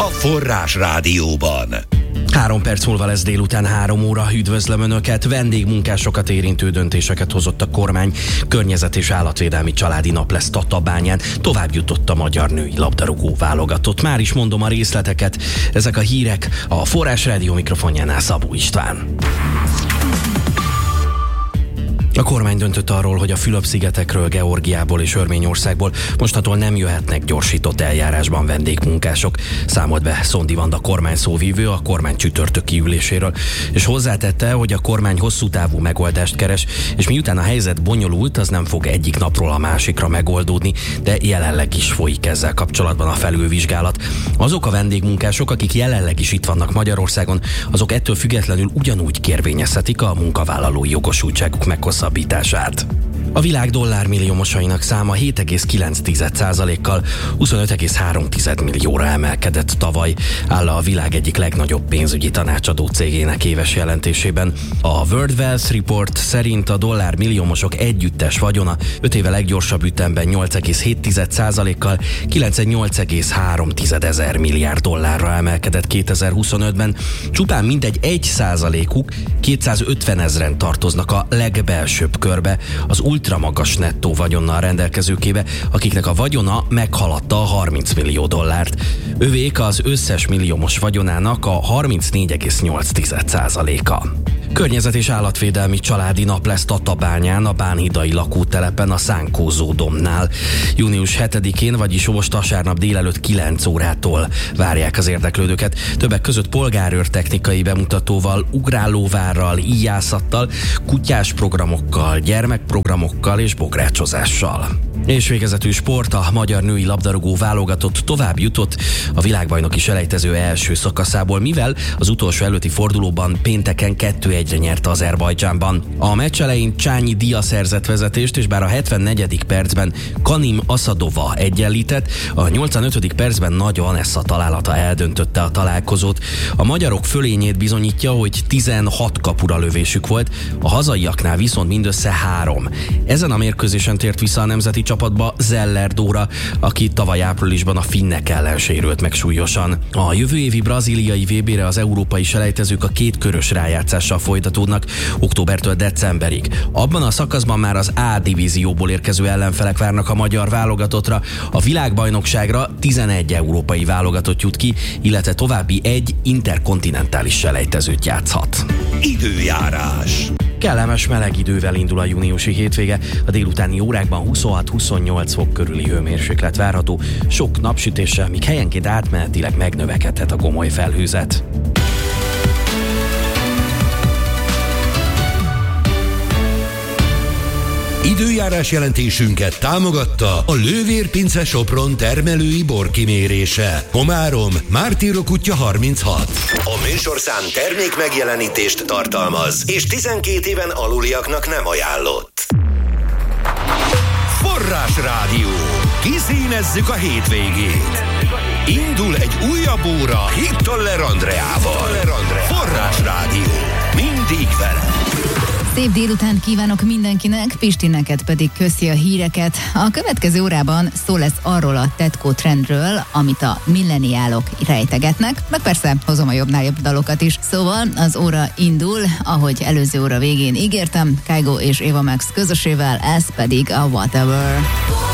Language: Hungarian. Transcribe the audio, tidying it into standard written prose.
Forrás Rádióban. 3 perc múlva lesz délután 3 óra. Üdvözlöm Önöket! Vendégmunkásokat érintő döntéseket hozott a kormány. Környezet- és állatvédelmi családi nap lesz Tatabányán. Tovább jutott a magyar női labdarúgó válogatott. Már is mondom a részleteket. Ezek a hírek a Forrás Rádió mikrofonjánál Szabó István. A kormány döntött arról, hogy a Fülöp-szigetekről, Georgiából és Örményországból mostantól nem jöhetnek gyorsított eljárásban vendégmunkások. Számolt be Szondi Vanda kormányszóvivő a kormány csütörtöki üléséről, és hozzátette, hogy a kormány hosszú távú megoldást keres, és miután a helyzet bonyolult, az nem fog egyik napról a másikra megoldódni, de jelenleg is folyik ezzel kapcsolatban a felülvizsgálat. Azok a vendégmunkások, akik jelenleg is itt vannak Magyarországon, azok ettől függetlenül ugyanúgy kérvényezhetik a munkavállalói jogosultságuk meghosszabbítását. A világ dollármilliómosainak száma 7,9%-kal 25,3 millióra emelkedett tavaly, áll a világ egyik legnagyobb pénzügyi tanácsadó cégének éves jelentésében. A World Wealth Report szerint a dollármilliómosok együttes vagyona 5 éve leggyorsabb ütemben 8,7%-kal 98,3 ezer milliárd dollárra emelkedett 2025-ben. Csupán mintegy 1%-uk, 250 ezren tartoznak a legbelsőbb körbe, az ultramagas nettó vagyonnal rendelkezőkébe, akiknek a vagyona meghaladta a 30 millió dollárt. Övék az összes milliómos vagyonának a 34,8%-a. Környezet- és állatvédelmi családi nap lesz Tatabányán, a bánhidai lakótelepen, a Szánkózó dombnál. Június 7-én, vagyis most vasárnap délelőtt 9 órától várják az érdeklődőket. Többek között polgárőr technikai bemutatóval, ugrálóvárral, íjászattal, kutyás programokkal, gyermekprogramokkal és bográcsozással. És végezetül sport, a magyar női labdarúgó válogatott tovább jutott a világbajnoki selejtező első szakaszából, mivel az utolsó előtti fordulóban pénteken 2-1-re nyerte Azerbajdzsánban. A meccs elején Csányi Dia szerzett vezetést, és bár a 74. percben Kanim Asadova egyenlített, a 85. percben Nagy Vanessa találata eldöntötte a találkozót. A magyarok fölényét bizonyítja, hogy 16 kapura lövésük volt, a hazaiaknál viszont mindössze 3. Ezen a mérkőzésen tért vissza a nemzeti csapatba Zeller Dóra, aki tavaly áprilisban a finnek ellen sérült meg súlyosan. A jövő évi brazíliai VB-re az európai selejtezők a 2 körös rájátszással folytatódnak októbertől decemberig. Abban a szakaszban már az A divízióból érkező ellenfelek várnak a magyar válogatottra. A világbajnokságra 11 európai válogatott jut ki, illetve további 1 interkontinentális selejtezőt játszhat. Időjárás. Kellemes meleg idővel indul a júniusi hétvége, a délutáni órákban 26-28 fok körüli hőmérséklet várható, sok napsütéssel, míg helyenként átmenetileg megnövekedhet a gomoly felhőzet. Időjárás jelentésünket támogatta a Lővér Pince Sopron termelői borkimérése. Komárom, Mártírok útja 36. A műsorszám termék megjelenítést tartalmaz, és 12 éven aluliaknak nem ajánlott. Forrás Rádió. Kiszínezzük a hétvégét. Indul egy újabb óra Hittoller Andreával. Forrás Rádió. Mindig vele. Szép délután kívánok mindenkinek, Pisti, neked pedig köszi a híreket. A következő órában szó lesz arról a tetkó trendről, amit a milleniálok rejtegetnek, meg persze hozom a jobbnál jobb dalokat is. Szóval az óra indul, ahogy előző óra végén ígértem, Kygo és Eva Max közösével, ez pedig a Whatever.